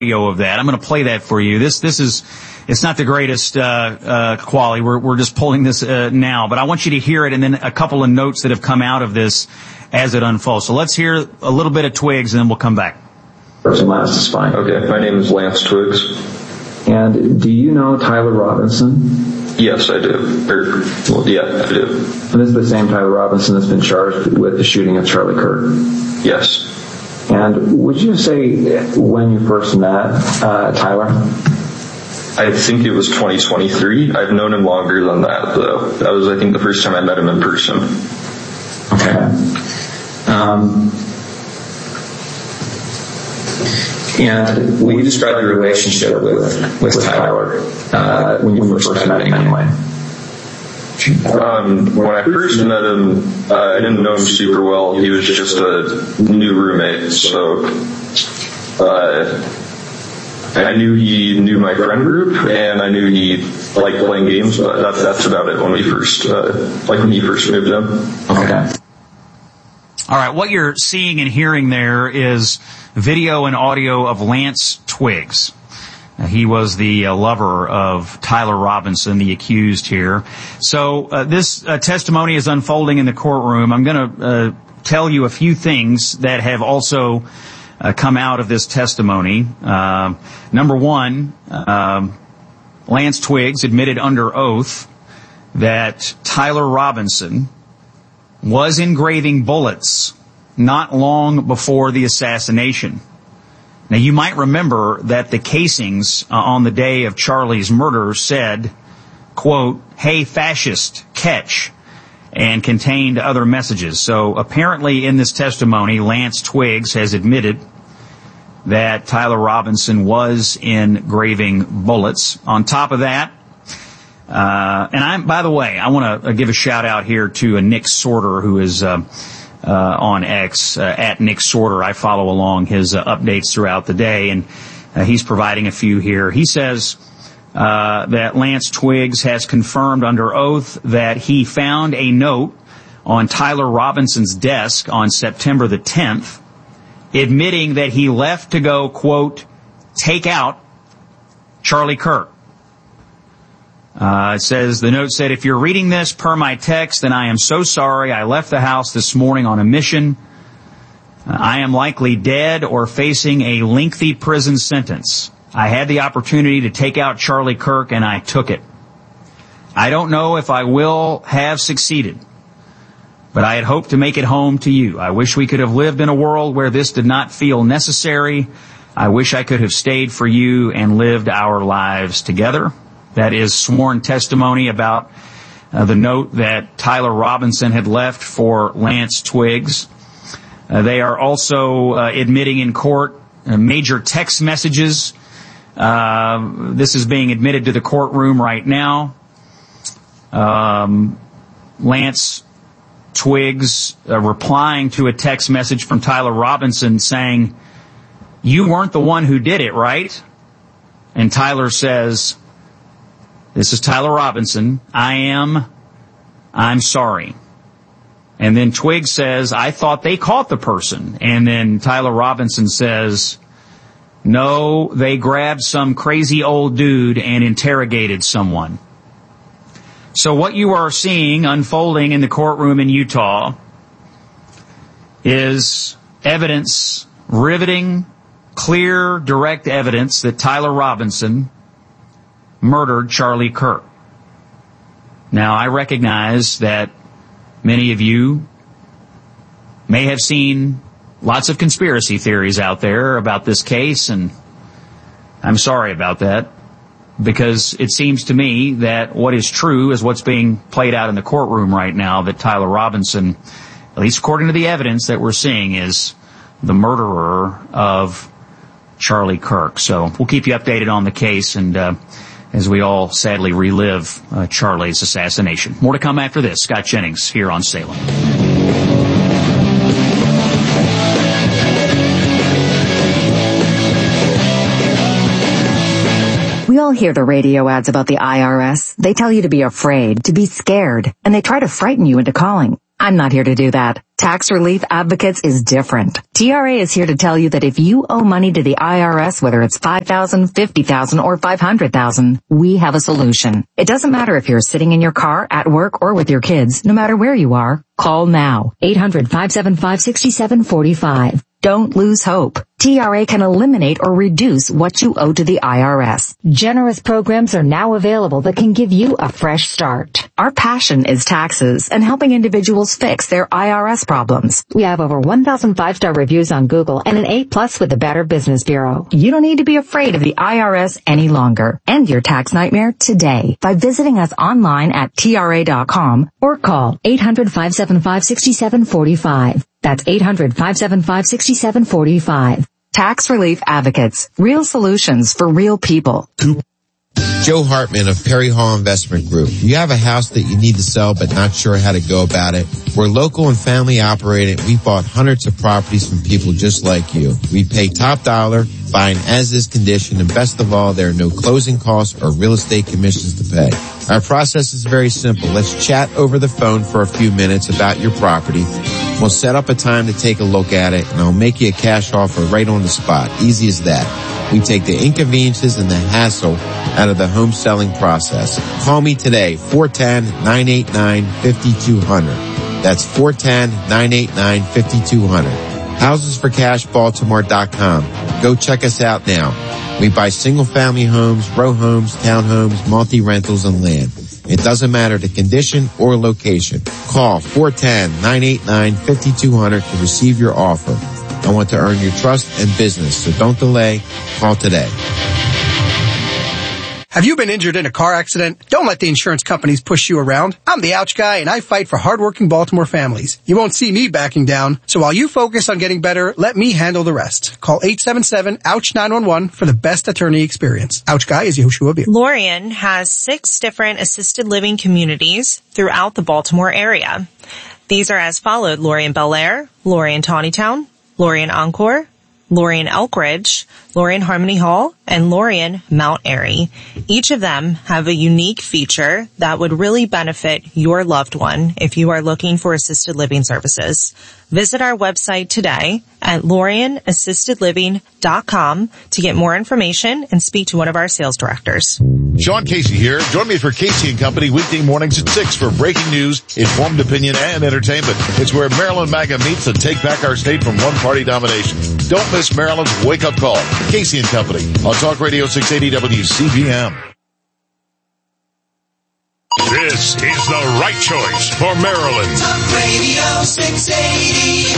audio of that. I'm going to play that for you. It's not the greatest quality. We're just pulling this now, but I want you to hear it and then a couple of notes that have come out of this as it unfolds. So let's hear a little bit of Twiggs and then we'll come back. Person Lance is fine. Okay, my name is Lance Twiggs. And do you know Tyler Robinson? Yes, I do. Yeah, I do. And this is the same Tyler Robinson that's been charged with the shooting of Charlie Kirk? Yes. And would you say when you first met Tyler? I think it was 2023. I've known him longer than that, though. That was, I think, the first time I met him in person. Okay. And will you describe your relationship with Tyler when you first met him anyway? When I first met him, I didn't know him super well. He was just a new roommate, so I knew he knew my friend group, and I knew he liked playing games, but that's about it when we first, when he first moved in. Okay. All right, what you're seeing and hearing there is video and audio of Lance Twiggs. He was the lover of Tyler Robinson, the accused here. So this testimony is unfolding in the courtroom. I'm going to tell you a few things that have also come out of this testimony. Number one, Lance Twiggs admitted under oath that Tyler Robinson was engraving bullets not long before the assassination. Now, you might remember that the casings on the day of Charlie's murder said, quote, "Hey, fascist, catch," and contained other messages. So apparently in this testimony, Lance Twiggs has admitted that Tyler Robinson was engraving bullets. On top of that, by the way, I want to give a shout out here to Nick Sorter, who is on X, at Nick Sorter. I follow along his updates throughout the day, and he's providing a few here. He says that Lance Twiggs has confirmed under oath that he found a note on Tyler Robinson's desk on September the 10th, admitting that he left to go, quote, take out Charlie Kirk. It says, the note said, "If you're reading this per my text, then I am so sorry. I left the house this morning on a mission. I am likely dead or facing a lengthy prison sentence. I had the opportunity to take out Charlie Kirk, and I took it. I don't know if I will have succeeded, but I had hoped to make it home to you. I wish we could have lived in a world where this did not feel necessary. I wish I could have stayed for you and lived our lives together." That is sworn testimony about the note that Tyler Robinson had left for Lance Twiggs. They are also admitting in court major text messages. This is being admitted to the courtroom right now. Lance Twiggs replying to a text message from Tyler Robinson saying, "You weren't the one who did it, right?" And Tyler says, this is Tyler Robinson, I'm sorry. And then Twiggs says, "I thought they caught the person." And then Tyler Robinson says, "No, they grabbed some crazy old dude and interrogated someone." So what you are seeing unfolding in the courtroom in Utah is evidence, riveting, clear, direct evidence that Tyler Robinson murdered Charlie Kirk. Now, I recognize that many of you may have seen lots of conspiracy theories out there about this case, and I'm sorry about that, because it seems to me that what is true is what's being played out in the courtroom right now, that Tyler Robinson, at least according to the evidence that we're seeing, is the murderer of Charlie Kirk. So we'll keep you updated on the case, and as we all sadly relive Charlie's assassination. More to come after this. Scott Jennings here on Salem. We all hear the radio ads about the IRS. They tell you to be afraid, to be scared, and they try to frighten you into calling. I'm not here to do that. Tax Relief Advocates is different. TRA is here to tell you that if you owe money to the IRS, whether it's $5,000, $50,000, or $500,000, we have a solution. It doesn't matter if you're sitting in your car, at work, or with your kids. No matter where you are, call now. 800-575-6745. Don't lose hope. TRA can eliminate or reduce what you owe to the IRS. Generous programs are now available that can give you a fresh start. Our passion is taxes and helping individuals fix their IRS problems. We have over 1,000 5-star reviews on Google and an A+ with the Better Business Bureau. You don't need to be afraid of the IRS any longer. End your tax nightmare today by visiting us online at TRA.com or call 800-575-6745. That's 800-575-6745. Tax Relief Advocates. Real solutions for real people. Joe Hartman of Perry Hall Investment Group. You have a house that you need to sell but not sure how to go about it? We're local and family operated. We bought hundreds of properties from people just like you. We pay top dollar, buying as-is condition, and best of all, there are no closing costs or real estate commissions to pay. Our process is very simple. Let's chat over the phone for a few minutes about your property. We'll set up a time to take a look at it, and I'll make you a cash offer right on the spot. Easy as that. We take the inconveniences and the hassle out of the home selling process. Call me today, 410-989-5200. That's 410-989-5200. HousesForCashBaltimore.com. Go check us out now. We buy single-family homes, row homes, townhomes, multi-rentals, and land. It doesn't matter the condition or location. Call 410-989-5200 to receive your offer. I want to earn your trust and business, so don't delay. Call today. Have you been injured in a car accident? Don't let the insurance companies push you around. I'm the Ouch Guy, and I fight for hardworking Baltimore families. You won't see me backing down, so while you focus on getting better, let me handle the rest. Call 877-OUCH-911 for the best attorney experience. Ouch Guy is Yehoshua Beer. Lorien has 6 different assisted living communities throughout the Baltimore area. These are as followed: Lorien Bel Air, Lorien Tawnytown, Lorien Encore, Lorien Elkridge, Lorien Harmony Hall, and Lorien Mount Airy. Each of them have a unique feature that would really benefit your loved one if you are looking for assisted living services. Visit our website today at LorienAssistedLiving.com to get more information and speak to one of our sales directors. Sean Casey here. Join me for Casey & Company weekday mornings at 6 for breaking news, informed opinion, and entertainment. It's where Maryland MAGA meets and take back our state from one-party domination. Don't miss Maryland's wake-up call. Casey & Company on Talk Radio 680 WCBM. This is the right choice for Maryland. Talk Radio 680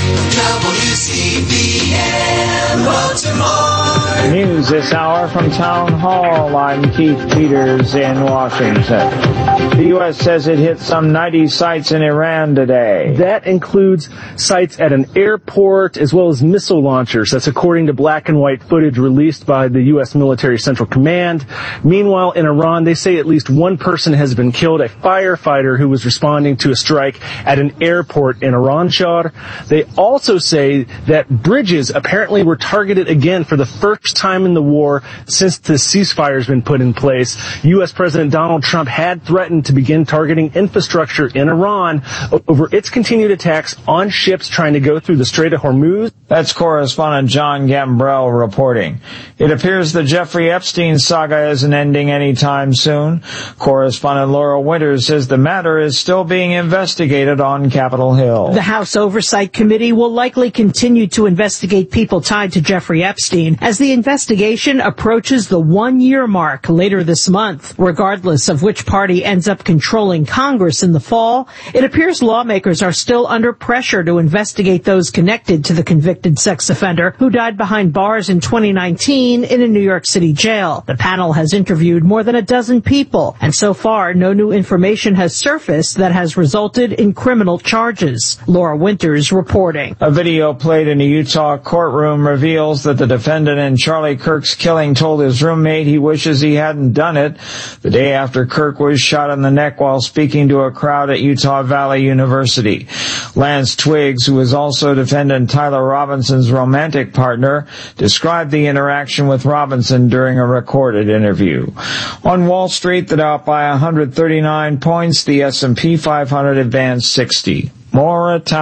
WCBM Baltimore. News this hour from Town Hall. I'm Keith Peters in Washington. The U.S. says it hit some 90 sites in Iran today. That includes sites at an airport as well as missile launchers. That's according to black and white footage released by the U.S. Military Central Command. Meanwhile, in Iran, they say at least one person has been killed, a firefighter who was responding to a strike at an airport in Iranshar. They also say that bridges apparently were targeted again for the first time in the war since the ceasefire has been put in place. U.S. President Donald Trump had threatened to begin targeting infrastructure in Iran over its continued attacks on ships trying to go through the Strait of Hormuz. That's correspondent John Gambrell reporting. It appears the Jeffrey Epstein saga isn't ending anytime soon. Correspondent Laura Winters says the matter is still being investigated on Capitol Hill. The House Oversight Committee will likely continue to investigate people tied to Jeffrey Epstein as the investigation approaches the 1-year mark later this month. Regardless of which party ends up controlling Congress in the fall, it appears lawmakers are still under pressure to investigate those connected to the convicted sex offender who died behind bars in 2019 in a New York City jail. The panel has interviewed more than a dozen people, and so far no new information has surfaced that has resulted in criminal charges. Laura Winters reporting. A video played in a Utah courtroom reveals that the defendant in Charlie Kirk's killing told his roommate he wishes he hadn't done it the day after Kirk was shot in the neck while speaking to a crowd at Utah Valley University. Lance Twiggs, who is also defendant Tyler Robinson's romantic partner, described the interaction with Robinson during a recorded interview. On Wall Street, the Dow by 139 points, the S&P 500 advanced 60. More at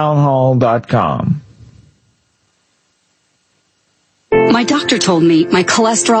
townhall.com. My doctor told me my cholesterol